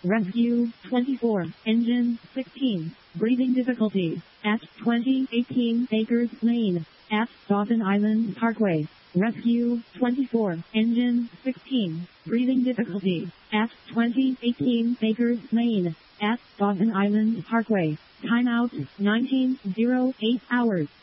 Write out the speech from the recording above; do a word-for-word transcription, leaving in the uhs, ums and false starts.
Rescue twenty-four, Engine sixteen, breathing difficulties, at twenty eighteen Acres Lane, at Dawson Island Parkway. Rescue twenty-four, Engine sixteen, breathing difficulties, at twenty eighteen Acres Lane, at Dawson Island Parkway. Timeout nineteen oh eight hours.